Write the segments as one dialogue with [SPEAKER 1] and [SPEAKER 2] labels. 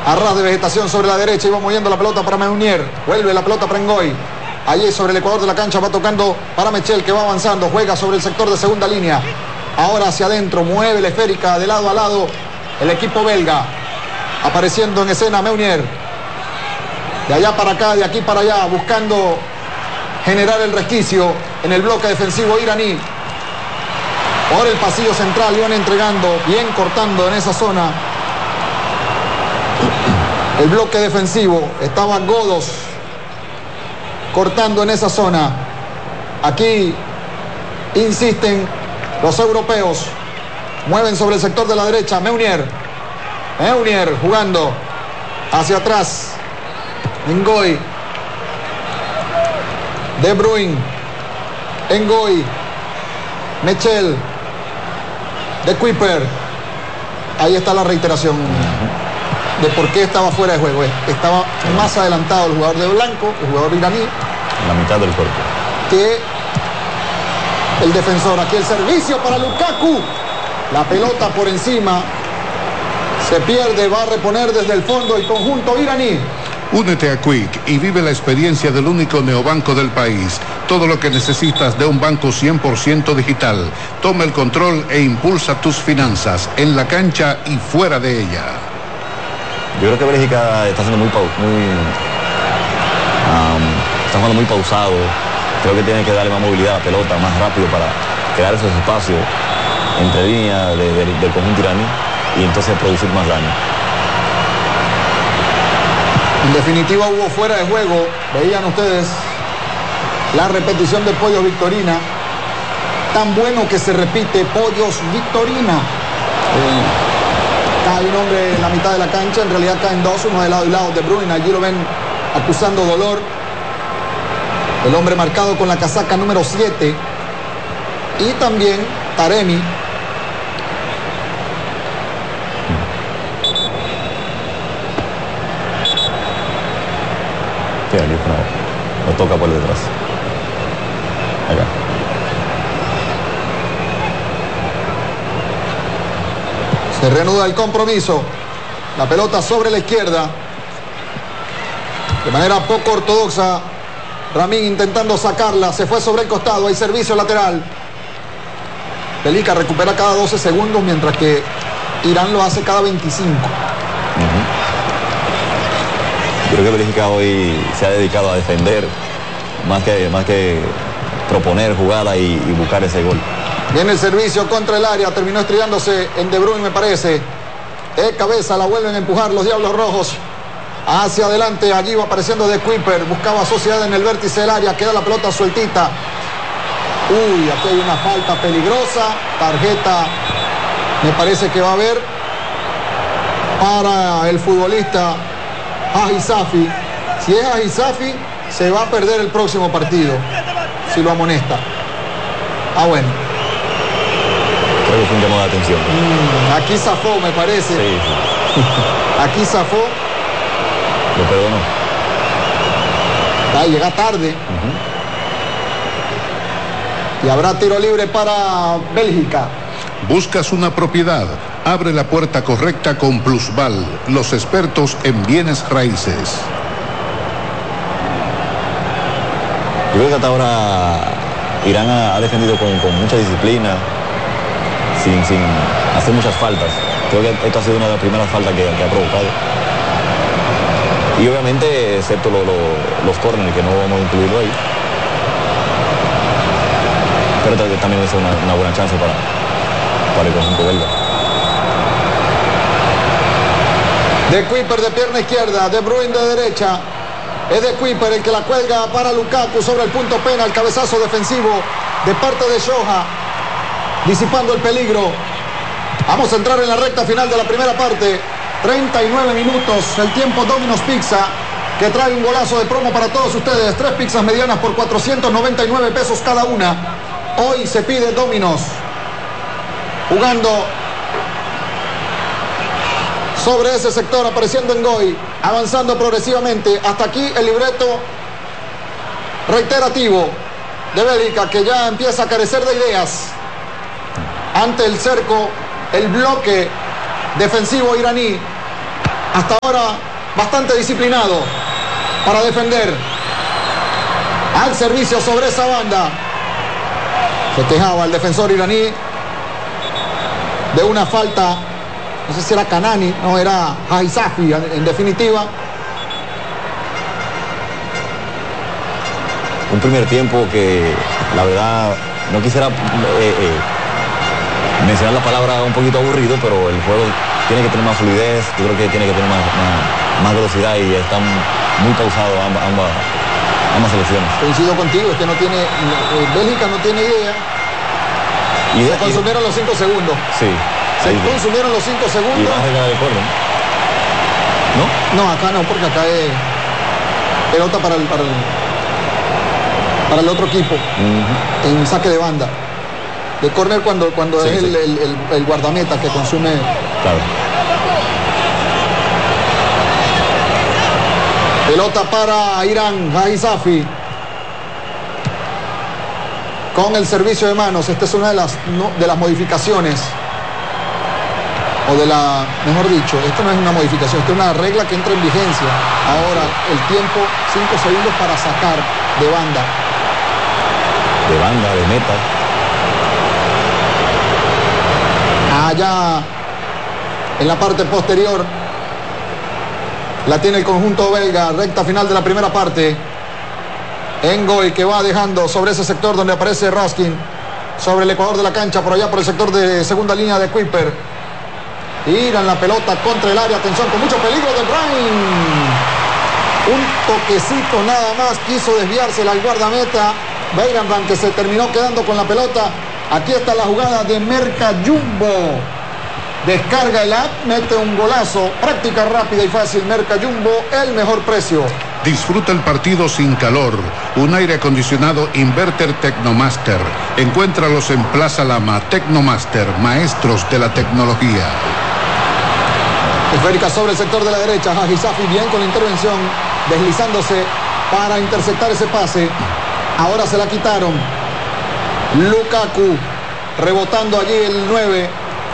[SPEAKER 1] A ras de vegetación sobre la derecha, iba moviendo la pelota para Meunier. Vuelve la pelota para Ngoy. Allí sobre el ecuador de la cancha va tocando para Mechel, que va avanzando. Juega sobre el sector de segunda línea. Ahora hacia adentro, mueve la esférica de lado a lado el equipo belga. Apareciendo en escena Meunier. De allá para acá, de aquí para allá, buscando generar el resquicio en el bloque defensivo iraní. Por el pasillo central iban entregando, bien cortando en esa zona. El bloque defensivo, estaba Godos cortando en esa zona. Aquí insisten los europeos. Mueven sobre el sector de la derecha. Meunier jugando hacia atrás. Ngoy. De Bruyne. Ngoy. Mechel. De Kuiper. Ahí está la reiteración de por qué estaba fuera de juego. Estaba más adelantado el jugador de blanco, el jugador iraní,
[SPEAKER 2] la mitad del cuerpo,
[SPEAKER 1] que el defensor. Aquí el servicio para Lukaku. La pelota por encima. Se pierde, va a reponer desde el fondo el conjunto iraní.
[SPEAKER 3] Únete a Quick y vive la experiencia del único neobanco del país. Todo lo que necesitas de un banco 100% digital. Toma el control e impulsa tus finanzas en la cancha y fuera de ella.
[SPEAKER 2] Yo creo que Bélgica está siendo está jugando muy pausado. Creo que tiene que darle más movilidad a la pelota, más rápido para crear esos espacios entre líneas del conjunto iraní y entonces producir más daño.
[SPEAKER 1] En definitiva hubo fuera de juego. Veían ustedes la repetición de Pollos Victorina. Tan bueno que se repite Pollos Victorina. Cae un hombre en la mitad de la cancha. En realidad caen dos, uno de lado y lado. De Bruyne, allí lo ven acusando dolor. El hombre marcado con la casaca número 7. Y también Taremi.
[SPEAKER 2] Sí, aquí lo toca por detrás. Acá.
[SPEAKER 1] Se reanuda el compromiso. La pelota sobre la izquierda. De manera poco ortodoxa. Ramín intentando sacarla. Se fue sobre el costado. Hay servicio lateral. Bélgica recupera cada 12 segundos, mientras que Irán lo hace cada 25.
[SPEAKER 2] Creo que Bélgica hoy se ha dedicado a defender más que proponer jugada y buscar ese gol.
[SPEAKER 1] Viene el servicio contra el área, terminó estrellándose en De Bruyne, me parece. De cabeza la vuelven a empujar los Diablos Rojos hacia adelante. Allí va apareciendo De Kuiper, buscaba sociedad en el vértice del área, queda la pelota sueltita. Uy, aquí hay una falta peligrosa. Tarjeta me parece que va a haber para el futbolista Ajisafi. Si es Ajisafi, se va a perder el próximo partido si lo amonesta. Ah, bueno.
[SPEAKER 2] Creo que fue un llamado de atención.
[SPEAKER 1] Aquí zafó, me parece.
[SPEAKER 2] Sí.
[SPEAKER 1] Aquí zafó.
[SPEAKER 2] Lo perdonó.
[SPEAKER 1] Llega tarde. Y habrá tiro libre para Bélgica.
[SPEAKER 3] ¿Buscas una propiedad? Abre la puerta correcta con Plusval, los expertos en bienes raíces.
[SPEAKER 2] Yo creo que hasta ahora Irán ha defendido con mucha disciplina, sin hacer muchas faltas. Creo que esto ha sido una de las primeras faltas que ha provocado. Y obviamente, excepto los córneres, que no vamos a incluirlo ahí. Pero también es una buena chance para el conjunto belga.
[SPEAKER 1] De Kuiper de pierna izquierda, De Bruyne de derecha. Es De Kuiper el que la cuelga para Lukaku sobre el punto penal. Cabezazo defensivo de parte de Shoha, disipando el peligro. Vamos a entrar en la recta final de la primera parte. 39 minutos, el tiempo Domino's Pizza, que trae un golazo de promo para todos ustedes. 3 pizzas medianas por 499 pesos cada una. Hoy se pide Domino's. Jugando sobre ese sector, apareciendo Ngoy, avanzando progresivamente. Hasta aquí el libreto reiterativo de Bélgica, que ya empieza a carecer de ideas ante el cerco, el bloque defensivo iraní. hasta ahora bastante disciplinado para defender. Al servicio sobre esa banda. Festejaba el defensor iraní de una falta, no sé si era Kanani, no, era Haizafi en definitiva.
[SPEAKER 2] Un primer tiempo que la verdad no quisiera mencionar la palabra un poquito aburrido, pero el juego tiene que tener más fluidez, yo creo que tiene que tener más velocidad y están muy pausados ambas selecciones.
[SPEAKER 1] Coincido contigo, es que no tiene, Bélgica no tiene idea. Se consumieron los 5 segundos.
[SPEAKER 2] Sí.
[SPEAKER 1] Se consumieron los 5 segundos.
[SPEAKER 2] Y más regla de córner, ¿no?
[SPEAKER 1] No, acá no, porque acá es pelota para el otro equipo. En saque de banda. De córner cuando sí, es sí. El guardameta que consume.
[SPEAKER 2] Claro.
[SPEAKER 1] Pelota para Irán, Haizafi. Con el servicio de manos. Esta es una de las modificaciones. O mejor dicho, esto no es una modificación, esto es una regla que entra en vigencia. Ahora el tiempo, 5 segundos para sacar de banda.
[SPEAKER 2] De banda, de meta.
[SPEAKER 1] Allá en la parte posterior la tiene el conjunto belga, recta final de la primera parte. Ngoy que va dejando sobre ese sector donde aparece Raskin, sobre el ecuador de la cancha, por allá por el sector de segunda línea de Kuiper. Tiran la pelota contra el área, atención, con mucho peligro de Brain. Un toquecito nada más, quiso desviarse al guardameta Beiranvand, que se terminó quedando con la pelota. Aquí está la jugada de Merca Jumbo. Descarga el app, mete un golazo, práctica rápida y fácil. Merca Jumbo, el mejor precio.
[SPEAKER 3] Disfruta el partido sin calor. Un aire acondicionado Inverter Tecnomaster. Encuéntralos en Plaza Lama. Tecnomaster, maestros de la tecnología.
[SPEAKER 1] Esférica sobre el sector de la derecha. Haizafi bien con la intervención, deslizándose para interceptar ese pase. Ahora se la quitaron. Lukaku rebotando allí el 9.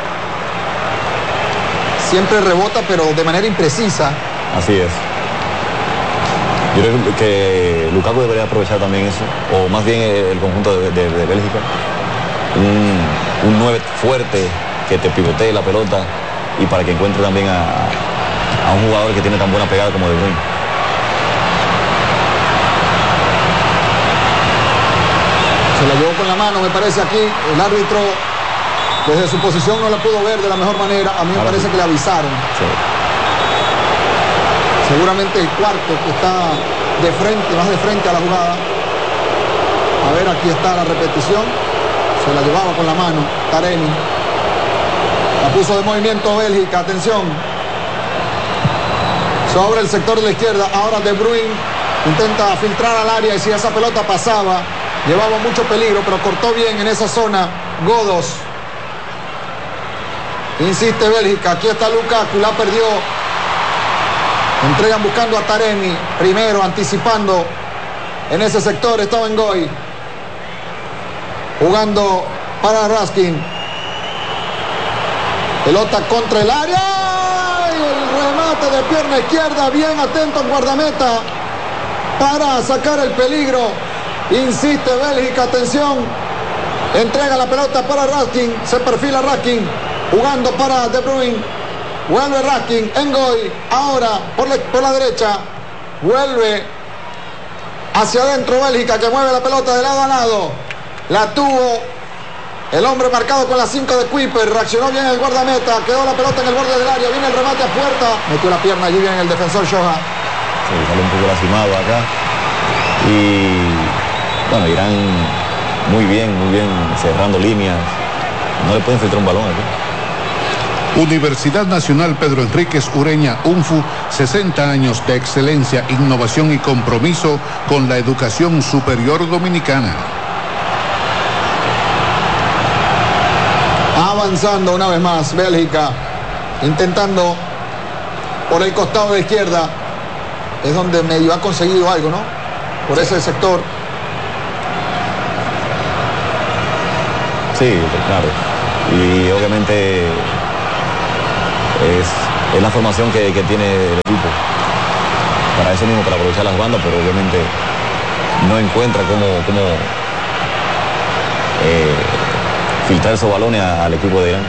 [SPEAKER 1] Siempre rebota, pero de manera imprecisa.
[SPEAKER 2] Así es. Yo creo que Lukaku debería aprovechar también eso, o más bien el conjunto de Bélgica. Un 9 fuerte que te pivotee la pelota y para que encuentre también a un jugador que tiene tan buena pegada como De Bruyne.
[SPEAKER 1] Se la llevó con la mano, me parece aquí. El árbitro desde su posición no la pudo ver de la mejor manera. A mí me parece que le avisaron. Sí. Seguramente el cuarto que está de frente, más de frente a la jugada. A ver, aquí está la repetición. Se la llevaba con la mano Taremi. La puso de movimiento Bélgica, atención. Sobre el sector de la izquierda, ahora De Bruyne intenta filtrar al área y si esa pelota pasaba, llevaba mucho peligro, pero cortó bien en esa zona Godos. Insiste Bélgica, aquí está Lukaku, la perdió. Entregan buscando a Taremi, primero anticipando en ese sector, estaba Ngoy. Jugando para Raskin. Pelota contra el área. Y el remate de pierna izquierda, bien atento al guardameta para sacar el peligro. Insiste Bélgica, atención. Entrega la pelota para Raskin, se perfila Raskin. Jugando para De Bruyne. Vuelve Raskin, Ngoy. Ahora por la derecha. Vuelve hacia adentro Bélgica, que mueve la pelota de lado a lado. La tuvo el hombre marcado con la 5 de Kuiper. Reaccionó bien el guardameta. Quedó la pelota en el borde del área. Viene el remate a puerta. Metió la pierna allí bien el defensor Shoha.
[SPEAKER 2] Sí, sale un poco lastimado acá. Y bueno, Irán muy bien cerrando líneas. No le pueden filtrar un balón aquí.
[SPEAKER 3] Universidad Nacional Pedro Enríquez Ureña, UNFU, 60 años de excelencia, innovación y compromiso con la educación superior dominicana.
[SPEAKER 1] Avanzando una vez más Bélgica, intentando por el costado de izquierda, es donde medio ha conseguido algo, ¿no? Por ese sector. Sí,
[SPEAKER 2] claro. Y obviamente es la formación que tiene el equipo. Para eso mismo, para aprovechar las bandas, pero obviamente no encuentra cómo filtrar esos balones al equipo de Irán.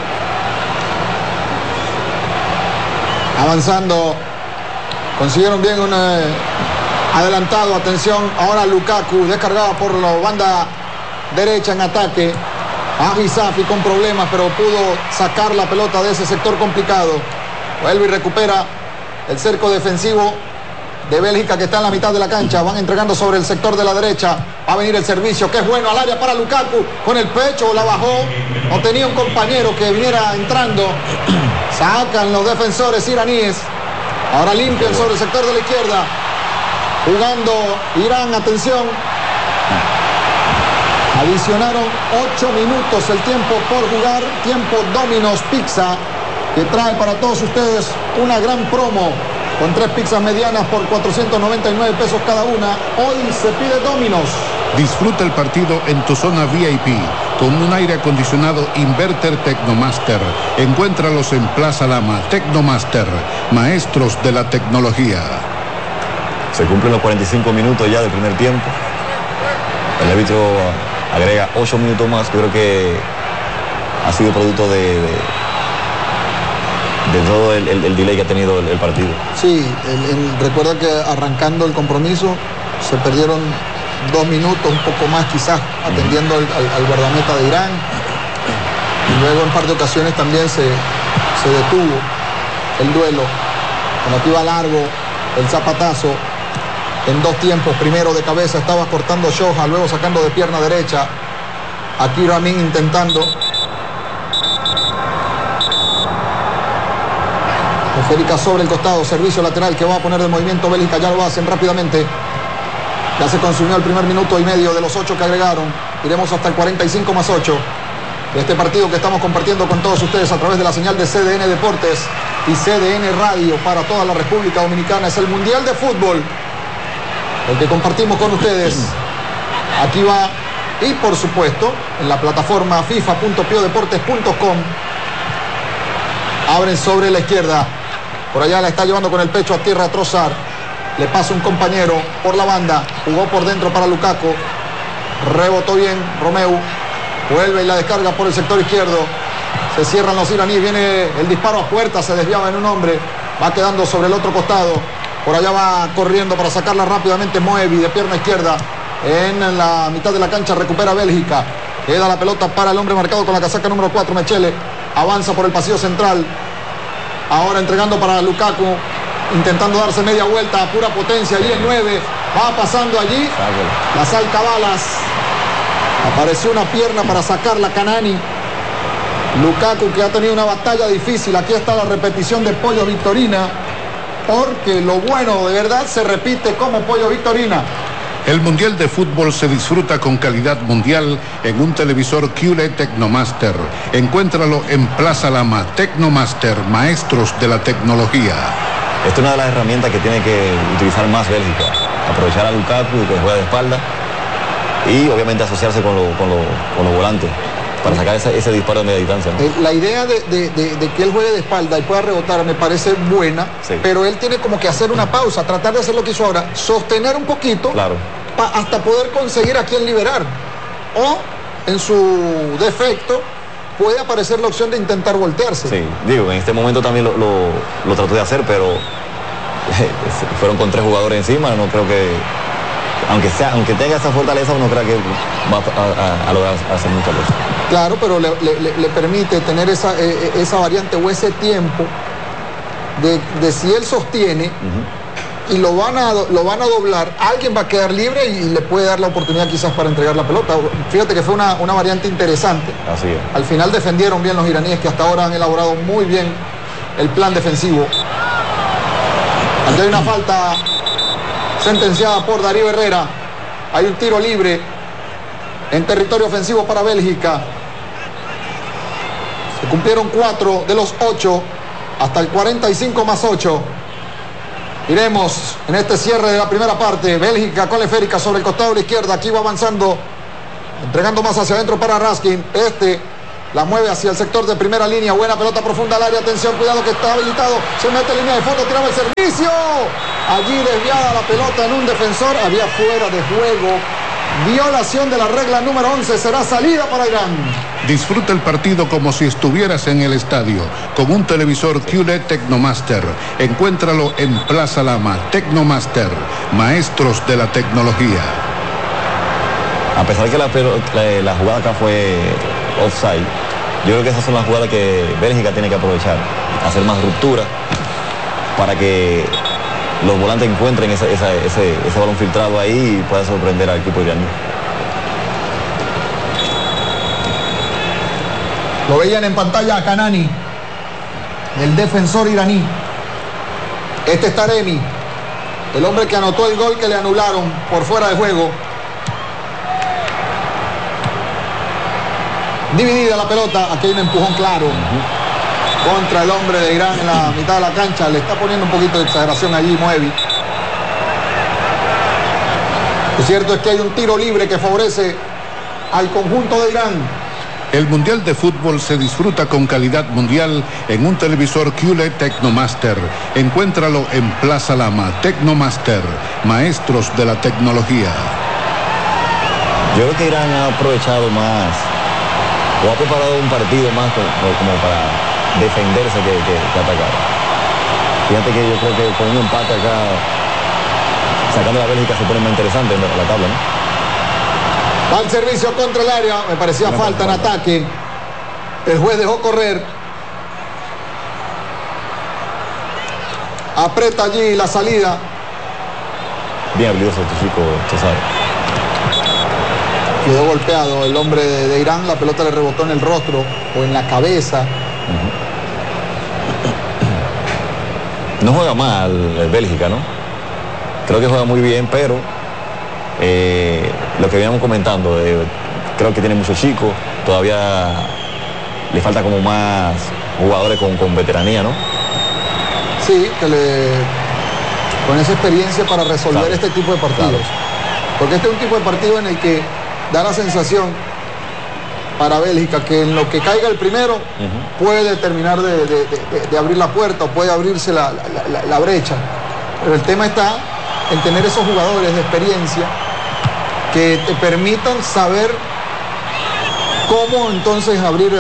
[SPEAKER 1] Avanzando, consiguieron bien un adelantado, atención, ahora Lukaku, descargaba por la banda derecha en ataque. Ajisafi con problemas, pero pudo sacar la pelota de ese sector complicado. Vuelve y recupera el cerco defensivo de Bélgica, que está en la mitad de la cancha. Van entregando sobre el sector de la derecha. Va a venir el servicio, que es bueno al área para Lukaku. Con el pecho la bajó. No tenía un compañero que viniera entrando. Sacan los defensores iraníes. Ahora limpian sobre el sector de la izquierda. Jugando Irán, atención. Adicionaron 8 minutos el tiempo por jugar. Tiempo Domino's Pizza, que trae para todos ustedes una gran promo con 3 pizzas medianas por 499 pesos cada una. Hoy se pide Domino's.
[SPEAKER 3] Disfruta el partido en tu zona VIP con un aire acondicionado Inverter Tecnomaster. Encuéntralos en Plaza Lama. Tecnomaster, maestros de la tecnología.
[SPEAKER 2] Se cumplen los 45 minutos ya del primer tiempo. El árbitro agrega 8 minutos más. Yo creo que ha sido producto de todo el delay que ha tenido el partido.
[SPEAKER 1] Sí, recuerda que arrancando el compromiso se perdieron 2 minutos, un poco más quizás, atendiendo al guardameta de Irán. Y luego en un par de ocasiones también se detuvo el duelo. Cuando aquí iba largo el zapatazo en 2 tiempos. Primero de cabeza estaba cortando Shoja, luego sacando de pierna derecha. Aquí Ramin intentando. Férica sobre el costado, servicio lateral que va a poner de movimiento Bélgica, ya lo hacen rápidamente. Ya se consumió el primer minuto y medio de los 8 que agregaron. Iremos hasta el 45 más 8 de este partido que estamos compartiendo con todos ustedes a través de la señal de CDN Deportes y CDN Radio para toda la República Dominicana. Es el Mundial de Fútbol, el que compartimos con ustedes. Aquí va, y por supuesto, en la plataforma fifa.piodeportes.com. Abren sobre la izquierda. Por allá la está llevando con el pecho a tierra Trossard. Le pasa un compañero por la banda. Jugó por dentro para Lukaku. Rebotó bien Romeu. Vuelve y la descarga por el sector izquierdo. Se cierran los iraníes. Viene el disparo a puerta. Se desviaba en un hombre. Va quedando sobre el otro costado. Por allá va corriendo para sacarla rápidamente Moevi de pierna izquierda. En la mitad de la cancha recupera Bélgica. Queda la pelota para el hombre marcado con la casaca número 4, Mechele. Avanza por el pasillo central. Ahora entregando para Lukaku. Intentando darse media vuelta a pura potencia. Allí el 9. Va pasando allí. Las alcabalas. Apareció una pierna para sacarla Canani. Lukaku, que ha tenido una batalla difícil. Aquí está la repetición de Pollo Victorina. Porque lo bueno de verdad se repite como Pollo Victorina.
[SPEAKER 3] El Mundial de Fútbol se disfruta con calidad mundial en un televisor QLED Tecnomaster. Encuéntralo en Plaza Lama. Tecnomaster, maestros de la tecnología.
[SPEAKER 2] Esta es una de las herramientas que tiene que utilizar más Bélgica. Aprovechar a Lukaku, que juega de espalda, y obviamente asociarse con los volantes para sacar ese disparo de media distancia, ¿no?
[SPEAKER 1] La idea de que él juegue de espalda y pueda rebotar me parece buena, sí. Pero él tiene como que hacer una pausa, tratar de hacer lo que hizo ahora, sostener un poquito, claro, hasta poder conseguir a quien liberar. O, en su defecto, puede aparecer la opción de intentar voltearse.
[SPEAKER 2] Sí, digo, en este momento también lo trató de hacer, pero fueron con 3 jugadores encima. No creo que, aunque tenga esa fortaleza, no creo que va a lograr hacer muchas cosas.
[SPEAKER 1] Claro, pero le permite tener esa variante o ese tiempo de si él sostiene y lo van a doblar, alguien va a quedar libre y le puede dar la oportunidad quizás para entregar la pelota. Fíjate que fue una variante interesante.
[SPEAKER 2] Así es.
[SPEAKER 1] Al final defendieron bien los iraníes, que hasta ahora han elaborado muy bien el plan defensivo. Aquí hay una falta sentenciada por Darío Herrera. Hay un tiro libre en territorio ofensivo para Bélgica. Se cumplieron 4 de los 8 hasta el 45 más 8. Iremos en este cierre de la primera parte. Bélgica con la esférica sobre el costado de la izquierda. Aquí va avanzando, entregando más hacia adentro para Raskin. La mueve hacia el sector de primera línea. Buena pelota profunda al área. Atención, cuidado que está habilitado. Se mete en línea de fondo, tiraba el servicio. Allí desviada la pelota en un defensor. Había fuera de juego. Violación de la regla número 11. Será salida para Irán.
[SPEAKER 3] Disfruta el partido como si estuvieras en el estadio, con un televisor QLED Tecnomaster. Encuéntralo en Plaza Lama. Tecnomaster, maestros de la tecnología.
[SPEAKER 2] A pesar que la jugada acá fue offside, yo creo que esas son las jugadas que Bélgica tiene que aprovechar, hacer más ruptura para que los volantes encuentren ese balón filtrado ahí y pueda sorprender al equipo iraní.
[SPEAKER 1] Lo veían en pantalla a Kanani, el defensor iraní. Este es Taremi, el hombre que anotó el gol que le anularon por fuera de juego. Dividida la pelota, aquí hay un empujón claro contra el hombre de Irán en la mitad de la cancha. Le está poniendo un poquito de exageración allí Moevi. Lo cierto es que hay un tiro libre que favorece al conjunto de Irán.
[SPEAKER 3] El Mundial de Fútbol se disfruta con calidad mundial en un televisor QLED Tecnomaster. Encuéntralo en Plaza Lama. Tecnomaster, maestros de la tecnología.
[SPEAKER 2] Yo creo que Irán ha aprovechado más, o ha preparado un partido más como para defenderse que atacar. Fíjate que yo creo que con un empate acá, sacando a la Bélgica, se pone más interesante en la tabla, ¿no?
[SPEAKER 1] Va el servicio contra el área. Me parecía falta en ataque. El juez dejó correr. Aprieta allí la salida.
[SPEAKER 2] Bien habilidoso este chico, César.
[SPEAKER 1] Quedó golpeado el hombre de Irán. La pelota le rebotó en el rostro o en la cabeza.
[SPEAKER 2] No juega mal el Bélgica, ¿no? Creo que juega muy bien, pero lo que veníamos comentando, creo que tiene muchos chicos, todavía le falta como más jugadores con veteranía, ¿no?
[SPEAKER 1] Sí, con esa experiencia para resolver este tipo de partidos. Porque este es un tipo de partido en el que da la sensación para Bélgica que en lo que caiga el primero puede terminar de abrir la puerta o puede abrirse la brecha. Pero el tema está en tener esos jugadores de experiencia que te permitan saber cómo entonces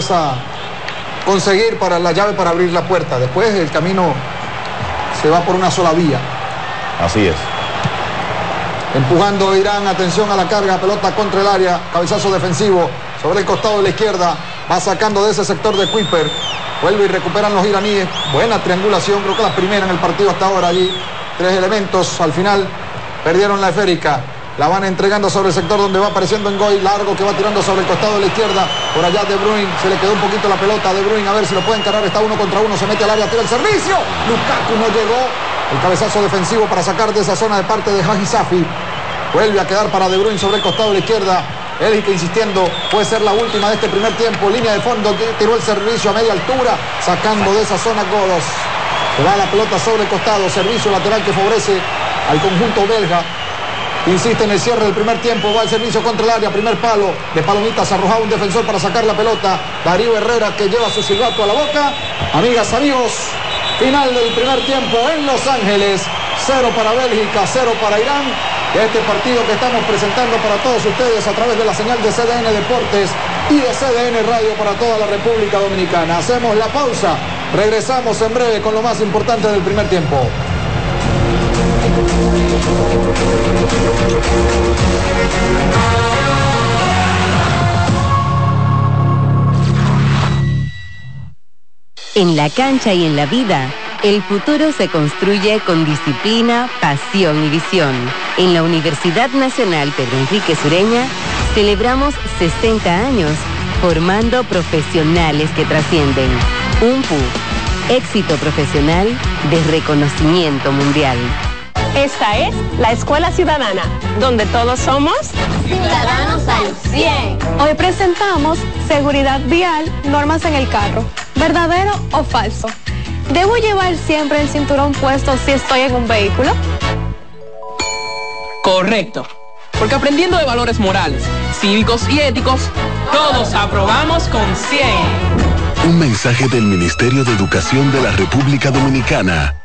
[SPEAKER 1] conseguir para la llave para abrir la puerta. Después el camino se va por una sola vía.
[SPEAKER 2] Así es.
[SPEAKER 1] Empujando Irán, atención a la carga, pelota contra el área, cabezazo defensivo sobre el costado de la izquierda, va sacando de ese sector de Kuiper, vuelve y recuperan los iraníes. Buena triangulación, creo que la primera en el partido hasta ahora allí. 3 elementos, al final perdieron la esférica. La van entregando sobre el sector donde va apareciendo Ngoy, largo que va tirando sobre el costado de la izquierda. Por allá De Bruyne, se le quedó un poquito la pelota a De Bruyne, a ver si lo puede encarar, está 1 contra 1, se mete al área, tira el servicio. Lukaku no llegó. El cabezazo defensivo para sacar de esa zona de parte de Haji Safi. Vuelve a quedar para De Bruyne sobre el costado de la izquierda. Bélgica insistiendo, puede ser la última de este primer tiempo. Línea de fondo, tiró el servicio a media altura, sacando de esa zona Godos. Se va la pelota sobre el costado, servicio lateral que favorece al conjunto belga. Insiste en el cierre del primer tiempo, va el servicio contra el área, primer palo, de palomitas arrojaba un defensor para sacar la pelota. Darío Herrera que lleva su silbato a la boca. Amigas, amigos, final del primer tiempo en Los Ángeles. 0 para Bélgica, 0 para Irán. Este partido que estamos presentando para todos ustedes a través de la señal de CDN Deportes y de CDN Radio para toda la República Dominicana. Hacemos la pausa, regresamos en breve con lo más importante del primer tiempo.
[SPEAKER 4] En la cancha y en la vida, el futuro se construye con disciplina, pasión y visión. En la Universidad Nacional Pedro Enrique Sureña, celebramos 60 años formando profesionales que trascienden. UNPU, éxito profesional de reconocimiento mundial.
[SPEAKER 5] Esta es la Escuela Ciudadana, donde todos somos
[SPEAKER 6] ciudadanos al 100.
[SPEAKER 5] Hoy presentamos seguridad vial, normas en el carro. ¿Verdadero o falso? ¿Debo llevar siempre el cinturón puesto si estoy en un vehículo?
[SPEAKER 7] Correcto. porque aprendiendo de valores morales, cívicos y éticos, todos aprobamos con 100.
[SPEAKER 8] Un mensaje del Ministerio de Educación de la República Dominicana